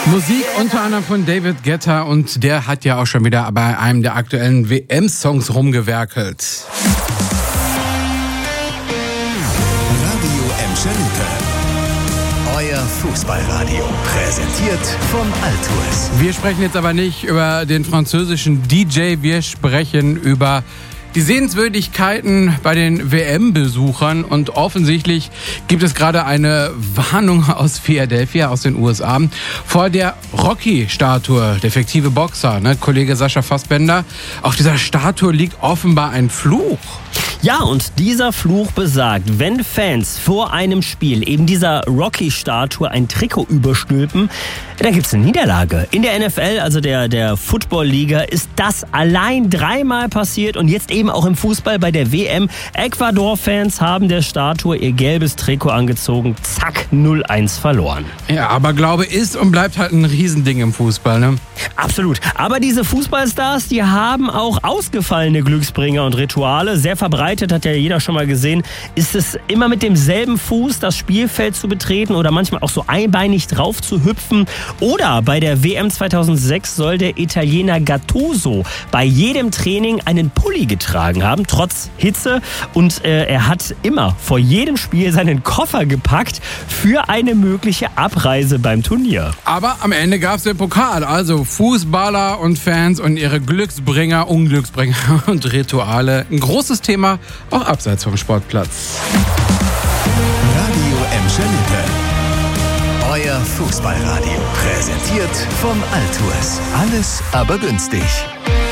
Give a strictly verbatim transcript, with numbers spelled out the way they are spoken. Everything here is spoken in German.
Musik unter anderem von David Guetta und der hat ja auch schon wieder bei einem der aktuellen W M-Songs rumgewerkelt. Radio Emschelte. Euer Fußballradio. Präsentiert von Altours. Wir sprechen jetzt aber nicht über den französischen D J, wir sprechen über die Sehenswürdigkeiten bei den W M-Besuchern und offensichtlich gibt es gerade eine Warnung aus Philadelphia, aus den U S A, vor der Rocky-Statue, der fiktive Boxer, ne? Kollege Sascha Fassbender. Auf dieser Statue liegt offenbar ein Fluch. Ja, und dieser Fluch besagt, wenn Fans vor einem Spiel eben dieser Rocky-Statue ein Trikot überstülpen, dann gibt's eine Niederlage. In der N F L, also der, der Football-Liga, ist das allein dreimal passiert und jetzt eben auch im Fußball bei der W M. Ecuador-Fans haben der Statue ihr gelbes Trikot angezogen, zack, null eins verloren. Ja, aber Glaube ist und bleibt halt ein Riesending im Fußball, ne? Absolut. Aber diese Fußballstars, die haben auch ausgefallene Glücksbringer und Rituale. Sehr verbreitet, hat ja jeder schon mal gesehen, ist es immer mit demselben Fuß das Spielfeld zu betreten oder manchmal auch so einbeinig drauf zu hüpfen. Oder bei der W M zweitausendsechs soll der Italiener Gattuso bei jedem Training einen Pulli getragen haben, trotz Hitze. Und äh, er hat immer vor jedem Spiel seinen Koffer gepackt für eine mögliche Abreise beim Turnier. Aber am Ende gab es den Pokal, also Fußballer und Fans und ihre Glücksbringer, Unglücksbringer und Rituale. Ein großes Thema, auch abseits vom Sportplatz. Radio Emschelte. Euer Fußballradio. Präsentiert von Altours. Alles aber günstig.